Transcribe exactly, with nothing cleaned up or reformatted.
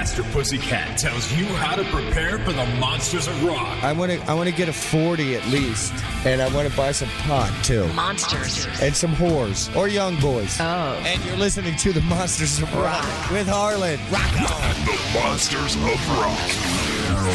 Master Pussycat tells you how to prepare for the monsters of rock. I want to I want to get a forty at least, and I want to buy some pot too. Monsters. And some whores or young boys. Oh. And you're listening to the Monsters of Rock with Harlan. Rock on. The Monsters of Rock.